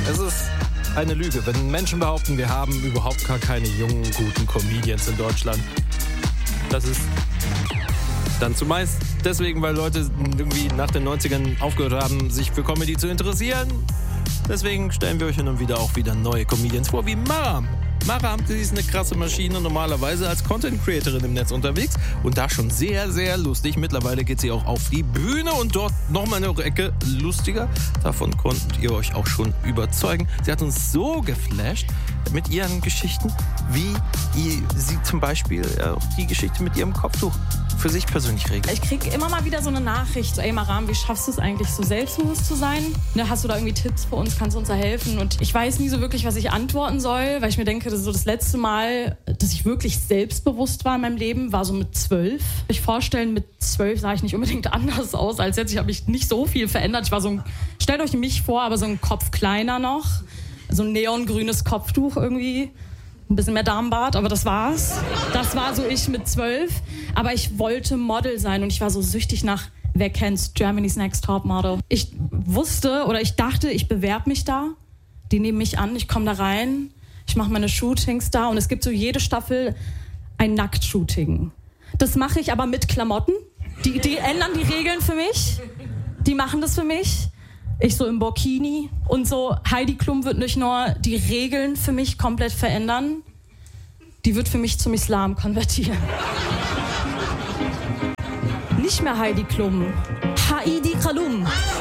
Es ist eine Lüge, wenn Menschen behaupten, wir haben überhaupt gar keine jungen, guten Comedians in Deutschland. Das ist dann zumeist deswegen, weil Leute irgendwie nach den 90ern aufgehört haben, sich für Comedy zu interessieren. Deswegen stellen wir euch hin und wieder auch wieder neue Comedians vor, wie Maram. Maram, sie ist eine krasse Maschine, normalerweise als Content-Creatorin im Netz unterwegs und da schon sehr, sehr lustig. Mittlerweile geht sie auch auf die Bühne und dort nochmal eine Ecke lustiger. Davon konntet ihr euch auch schon überzeugen. Sie hat uns so geflasht mit ihren Geschichten, wie sie zum Beispiel auch die Geschichte mit ihrem Kopftuch für sich persönlich regelt. Ich kriege immer mal wieder so eine Nachricht, ey Maram, wie schaffst du es eigentlich, so selbstbewusst zu sein? Ne, hast du da irgendwie Tipps für uns, kannst du uns da helfen? Und ich weiß nie so wirklich, was ich antworten soll, weil ich mir denke, das ist so das letzte Mal, dass ich wirklich selbstbewusst war in meinem Leben, war so mit 12. Ich vorstellen, mit 12 sah ich nicht unbedingt anders aus als jetzt. Ich habe mich nicht so viel verändert. Ich war so stellt euch mich vor, aber so ein Kopf kleiner noch. So ein neongrünes Kopftuch irgendwie. Ein bisschen mehr Darmbart, aber das war's. Das war so ich mit 12. Aber ich wollte Model sein und ich war so süchtig nach, wer kennt's, Germany's Next Top Model. Ich wusste oder ich dachte, ich bewerbe mich da. Die nehmen mich an, ich komme da rein. Ich mache meine Shootings da und es gibt so jede Staffel ein Nacktshooting. Das mache ich aber mit Klamotten. Die ändern die Regeln für mich. Die machen das für mich. Ich so im Burkini und so. Heidi Klum wird nicht nur die Regeln für mich komplett verändern, die wird für mich zum Islam konvertieren. Nicht mehr Heidi Klum. Heidi Klum.